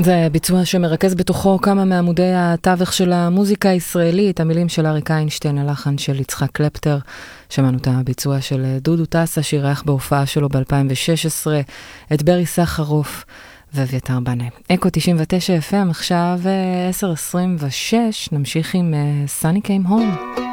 זה ביצוע שמרכז בתוכו כמה מעמודי התווך של המוזיקה הישראלית, המילים של אריק איינשטיין, הלחן של יצחק קלפטר. שמענו את הביצוע של דודו טסה, שירח בהופעה שלו ב-2016, את ברי סחרוף ואביתר בנה. אקו 99 FM, עכשיו 10:26, נמשיך עם Sunny Came Home.